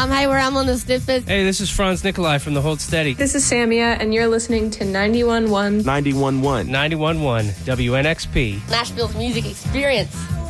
Hi, we're Amel and the Sniffers. Hey, this is Franz Nikolai from the Hold Steady. This is Samia, and you're listening to 91.1. 91.1. 91.1 WNXP. Nashville's music experience.